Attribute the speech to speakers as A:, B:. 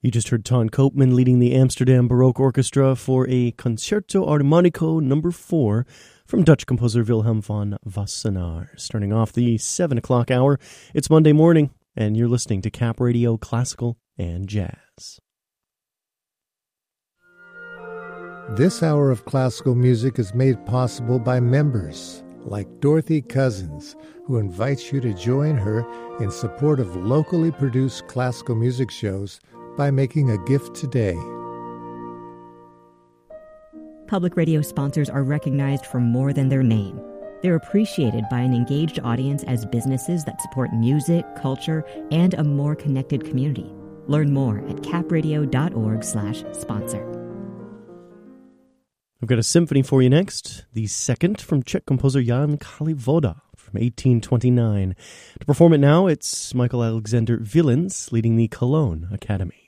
A: You just heard Ton Koopman leading the Amsterdam Baroque Orchestra for a Concerto Armonico No. 4 from Dutch composer Wilhelm van Wassenaar. Starting off the 7 o'clock hour, it's Monday morning, and you're listening to Cap Radio Classical and Jazz.
B: This hour of classical music is made possible by members like Dorothy Cousins, who invites you to join her in support of locally produced classical music shows by making a gift today.
C: Public radio sponsors are recognized for more than their name. They're appreciated by an engaged audience as businesses that support music, culture, and a more connected community. Learn more at capradio.org/sponsor.
A: We've got a symphony for you next, the second from Czech composer Jan Kalivoda from 1829. To perform it now, it's Michael Alexander Villens leading the Cologne Academy.